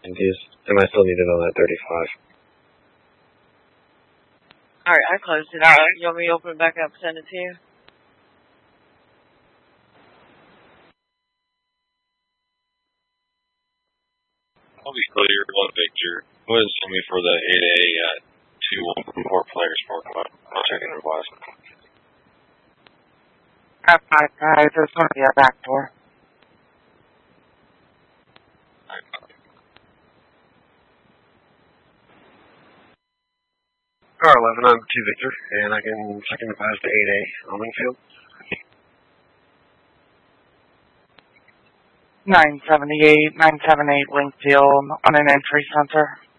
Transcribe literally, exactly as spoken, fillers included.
Indeed. Am I still needed on that thirty-five? Alright, I closed it out. You want me to open it back up and send it to you? I'll be clear on Victor. Go ahead and send me for the eight A at two one four players parking lot. I'll check in the box. F five guys, there's going to be a back door. Car eleven, I'm two Victor, and I can second advise to eight A on Wingfield. nine seventy-eight, nine seventy-eight Linkfield on an entry sensor.